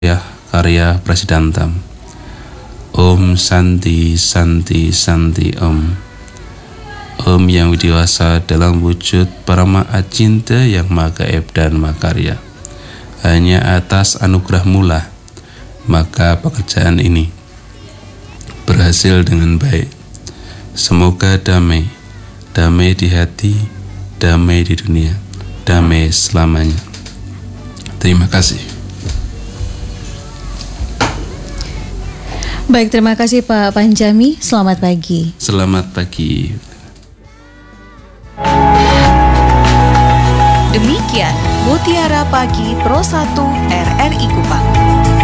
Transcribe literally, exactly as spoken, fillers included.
Ya, karya Prasidantam. Om Santi Santi Santi Om. Om yang widiwasa dalam wujud Parama Acinta yang maha gaib dan makarya. Hanya atas anugerah mula maka pekerjaan ini berhasil dengan baik. Semoga damai, damai di hati, damai di dunia, damai selamanya. Terima kasih. Baik, terima kasih Pak Panjami. Selamat pagi. Selamat pagi. Demikian Mutiara Pagi Pro satu R R I Kupang.